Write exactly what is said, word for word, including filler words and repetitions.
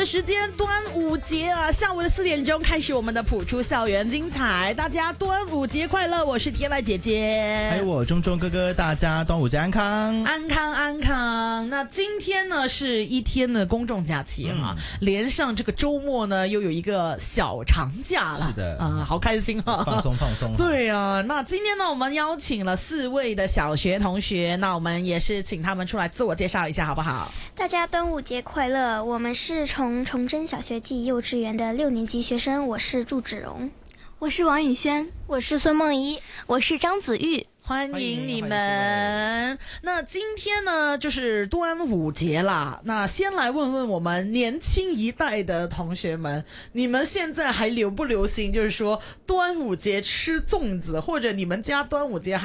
的时间，端午节啊，下午的四点钟开始我们的普出校园精彩，大家端午节快乐！我是天籁姐姐， 还有我钟钟哥哥，大家端午节安康， 安康安康。那今天呢是一天的公众假期哈、啊嗯，连上这个周末呢又有一个小长假了， 是的啊，好开心哈、啊， 放松放松。 对啊，那今天呢我们邀请了四位的小学同学，那我们也是请他们出来自我介绍一下好不好？ 大家端午节快乐！我们是从崇祯小学暨幼稚园的六年级学生，我是祝芷蓉， 我是王宇轩， 我是孙梦怡，我是张子玉。 欢迎你们。那今天呢就是端午节啦，那先来问问我们年轻一代的同学们，你们现在还流不流行就是说端午节吃粽子，或者你们家端午节